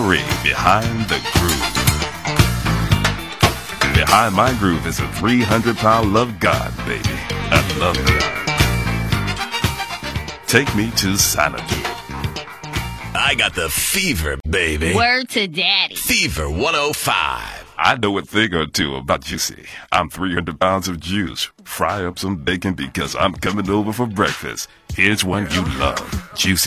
3, Behind the Groove. Behind my groove is a 300-pound love God, baby. I love God. Take me to Xanadu. I got the fever, baby. Word to daddy. Fever 105. I know a thing or two about Juicy. I'm 300 pounds of juice. Fry up some bacon because I'm coming over for breakfast. Here's one you love. Juicy.